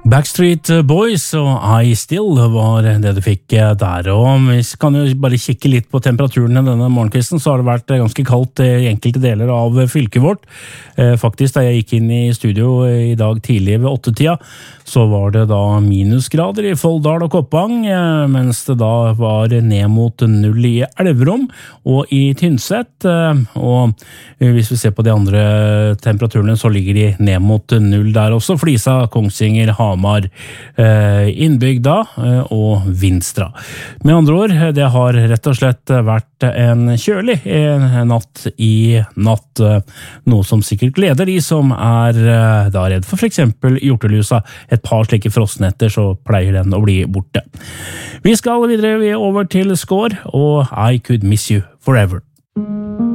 Backstreet Boys og I Still var det du fikk der, og vi kan jo bare kikke litt på temperaturene denne morgenkvisten, så har det vært ganske kaldt i enkelte deler av fylket vårt. Faktisk, da jeg gikk inn i studio i dag tidlig ved 8-tida, så var det da minusgrader i Folldal og Koppang, mens det da var ned mot 0 i Elverum og i Tynset, og hvis vi ser på de andre temperaturene, så ligger de ned mot 0 der også. Flisa, Kongsvinger, Hamar, Innbygda og Vinstra. Med andre ord, det har rett og slett vært en kjølig natt i natt, noe som sikkert gleder de som da redd for eksempel hjortelusa. Et par slike frostnetter, så pleier den å bli borte. Vi skal videre over til Skår og I Could Miss You Forever.